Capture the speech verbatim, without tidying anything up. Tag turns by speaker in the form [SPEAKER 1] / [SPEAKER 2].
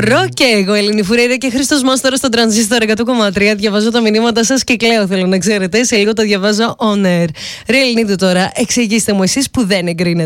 [SPEAKER 1] Μπορώ και εγώ, Ελένη Φουρέιρα και Χρήστος Μάστορας στον Τρανζίστορ εκατό κόμμα τρία. Διαβάζω τα μηνύματα σας και κλαίω, θέλω να ξέρετε. Σε λίγο το διαβάζω on air. Ρε Ελληνίδου τώρα, εξηγήστε μου εσείς που δεν εγκρίνετε